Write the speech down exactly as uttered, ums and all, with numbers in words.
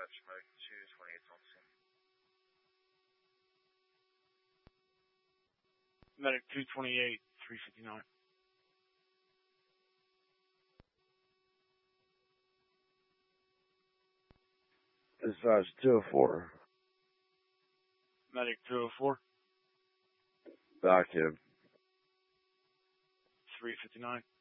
Medic two twenty-eight, three fifty-nine. Dispatch two oh four. Medic two oh four. Vacuum. three fifty-nine.